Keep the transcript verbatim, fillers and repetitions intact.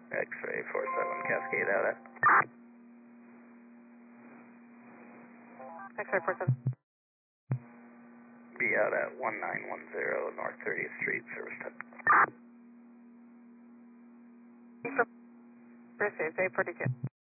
X-ray four seven Cascade out at. X-ray four seven. Be out at one nine one zero North thirtieth Street, service type. Received, eight forty-two.